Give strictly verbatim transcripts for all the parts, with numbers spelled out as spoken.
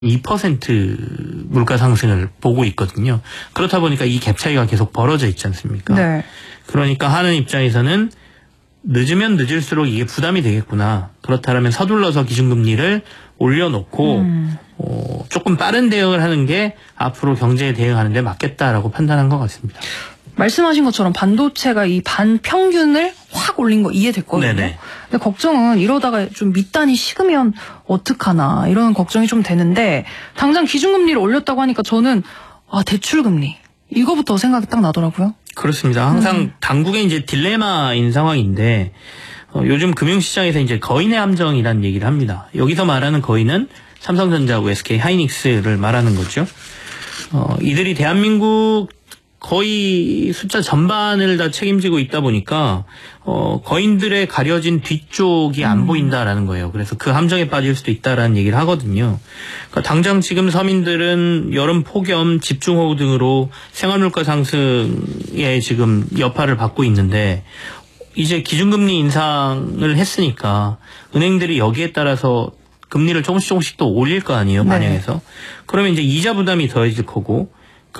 이 퍼센트 물가 상승을 보고 있거든요. 그렇다 보니까 이 갭 차이가 계속 벌어져 있지 않습니까? 네. 그러니까 하는 입장에서는 늦으면 늦을수록 이게 부담이 되겠구나. 그렇다면 서둘러서 기준금리를 올려놓고 음. 어, 조금 빠른 대응을 하는 게 앞으로 경제에 대응하는 데 맞겠다라고 판단한 것 같습니다. 말씀하신 것처럼 반도체가 이 반평균을 확 올린 거 이해됐거든요. 네네. 근데 걱정은 이러다가 좀 밑단이 식으면 어떡하나 이런 걱정이 좀 되는데 당장 기준금리를 올렸다고 하니까 저는 아 대출금리 이거부터 생각이 딱 나더라고요. 그렇습니다. 항상 음. 당국의 이제 딜레마인 상황인데 어, 요즘 금융시장에서 이제 거인의 함정이라는 얘기를 합니다. 여기서 말하는 거인은 삼성전자하고 에스케이 하이닉스를 말하는 거죠. 어, 이들이 대한민국 거의 숫자 전반을 다 책임지고 있다 보니까 어, 거인들의 가려진 뒤쪽이 안 음. 보인다라는 거예요. 그래서 그 함정에 빠질 수도 있다라는 얘기를 하거든요. 그러니까 당장 지금 서민들은 여름 폭염, 집중호우 등으로 생활물가 상승에 지금 여파를 받고 있는데 이제 기준금리 인상을 했으니까 은행들이 여기에 따라서 금리를 조금씩 조금씩 또 올릴 거 아니에요. 반영해서. 네. 그러면 이제 이자 부담이 더해질 거고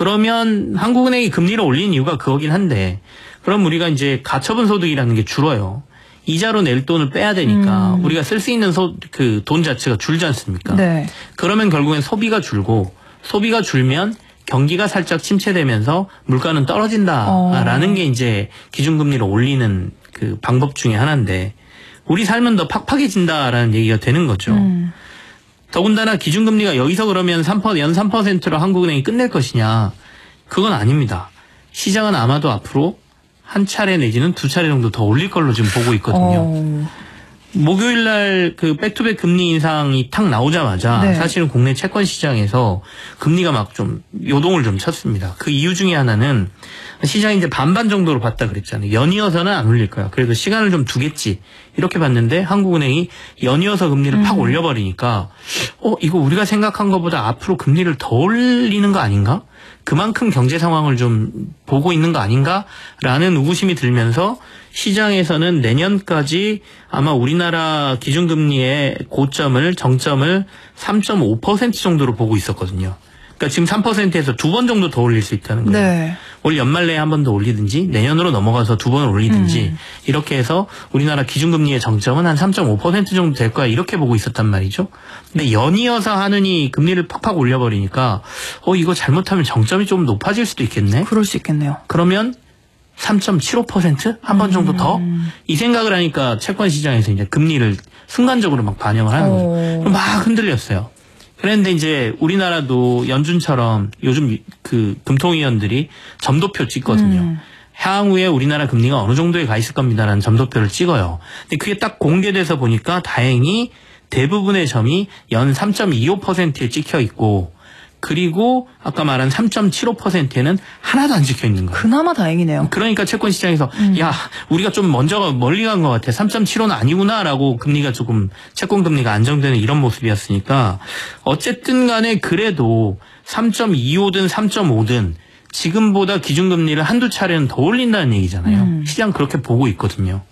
그러면 한국은행이 금리를 올린 이유가 그거긴 한데 그럼 우리가 이제 가처분 소득이라는 게 줄어요. 이자로 낼 돈을 빼야 되니까 음. 우리가 쓸 수 있는 소, 그 돈 자체가 줄지 않습니까? 네. 그러면 결국엔 소비가 줄고 소비가 줄면 경기가 살짝 침체되면서 물가는 떨어진다라는 어. 게 이제 기준금리를 올리는 그 방법 중에 하나인데 우리 삶은 더 팍팍해진다라는 얘기가 되는 거죠. 음. 더군다나 기준금리가 여기서 그러면 삼 퍼센트, 연 삼 퍼센트로 한국은행이 끝낼 것이냐. 그건 아닙니다. 시장은 아마도 앞으로 한 차례 내지는 두 차례 정도 더 올릴 걸로 지금 보고 있거든요. 어... 목요일 날 그 백투백 금리 인상이 탁 나오자마자 네. 사실은 국내 채권 시장에서 금리가 막 좀 요동을 좀 쳤습니다. 그 이유 중에 하나는 시장이 이제 반반 정도로 봤다 그랬잖아요. 연이어서는 안 올릴 거야. 그래도 시간을 좀 두겠지. 이렇게 봤는데 한국은행이 연이어서 금리를 음. 팍 올려버리니까 어 이거 우리가 생각한 것보다 앞으로 금리를 더 올리는 거 아닌가? 그만큼 경제 상황을 좀 보고 있는 거 아닌가라는 의구심이 들면서 시장에서는 내년까지 아마 우리나라 기준금리의 고점을 정점을 삼 점 오 퍼센트 정도로 보고 있었거든요. 그러니까 지금 삼 퍼센트에서 두 번 정도 더 올릴 수 있다는 거예요. 네. 올 연말 내에 한 번 더 올리든지 내년으로 넘어가서 두 번을 올리든지 음. 이렇게 해서 우리나라 기준금리의 정점은 한 삼 점 오 퍼센트 정도 될 거야 이렇게 보고 있었단 말이죠. 근데 연이어서 하느니 금리를 팍팍 올려버리니까 어 이거 잘못하면 정점이 좀 높아질 수도 있겠네. 그럴 수 있겠네요. 그러면 삼 점 칠오 퍼센트 한 번 정도 더? 이 생각을 하니까 채권 시장에서 이제 금리를 순간적으로 막 반영을 하는 거죠. 막 흔들렸어요. 그런데 이제 우리나라도 연준처럼 요즘 그 금통위원들이 점도표 찍거든요. 음. 향후에 우리나라 금리가 어느 정도에 가 있을 겁니다라는 점도표를 찍어요. 근데 그게 딱 공개돼서 보니까 다행히 대부분의 점이 연 삼 점 이오 퍼센트에 찍혀 있고 그리고 아까 말한 삼 점 칠오 퍼센트에는 하나도 안 찍혀 있는 거예요. 그나마 다행이네요. 그러니까 채권 시장에서 음. 야 우리가 좀 먼저 멀리 간 것 같아. 삼 점 칠오는 아니구나라고 금리가 조금 채권 금리가 안정되는 이런 모습이었으니까 어쨌든 간에 그래도 삼 점 이오든 삼 점 오든 지금보다 기준금리를 한두 차례는 더 올린다는 얘기잖아요. 음. 시장 그렇게 보고 있거든요.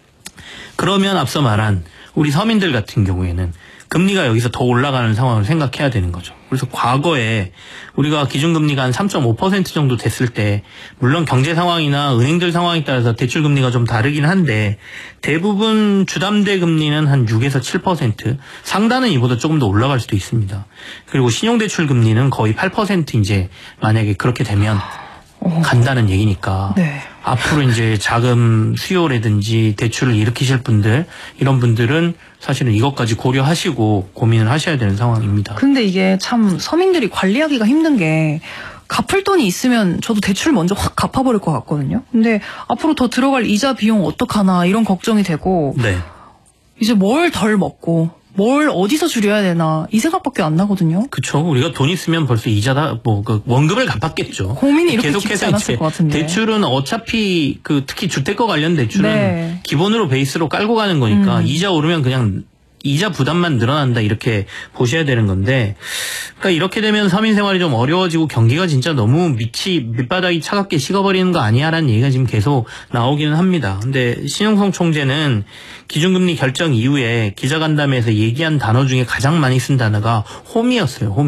그러면 앞서 말한 우리 서민들 같은 경우에는 금리가 여기서 더 올라가는 상황을 생각해야 되는 거죠. 그래서 과거에 우리가 기준금리가 한 삼 점 오 퍼센트 정도 됐을 때 물론 경제 상황이나 은행들 상황에 따라서 대출 금리가 좀 다르긴 한데 대부분 주담대 금리는 한 육에서 칠 퍼센트 상단은 이보다 조금 더 올라갈 수도 있습니다. 그리고 신용대출 금리는 거의 팔 퍼센트 이제 만약에 그렇게 되면 간다는 얘기니까 네. 앞으로 이제 자금 수요라든지 대출을 일으키실 분들 이런 분들은 사실은 이것까지 고려하시고 고민을 하셔야 되는 상황입니다. 근데 이게 참 서민들이 관리하기가 힘든 게 갚을 돈이 있으면 저도 대출 먼저 확 갚아버릴 것 같거든요. 근데 앞으로 더 들어갈 이자 비용 어떡하나 이런 걱정이 되고 네. 이제 뭘 덜 먹고 뭘 어디서 줄여야 되나 이 생각밖에 안 나거든요. 그렇죠. 우리가 돈 있으면 벌써 이자다 뭐 그 원금을 갚았겠죠. 고민이 이렇게 깊지 않았을 것 같은데. 대출은 어차피 그 특히 주택과 관련 대출은 네. 기본으로 베이스로 깔고 가는 거니까 음. 이자 오르면 그냥 이자 부담만 늘어난다 이렇게 보셔야 되는 건데 그러니까 이렇게 되면 서민 생활이 좀 어려워지고 경기가 진짜 너무 밑이 밑바닥이 차갑게 식어버리는 거 아니야라는 얘기가 지금 계속 나오기는 합니다. 근데 신영성 총재는 기준금리 결정 이후에 기자간담회에서 얘기한 단어 중에 가장 많이 쓴 단어가 홈이었어요. 홈.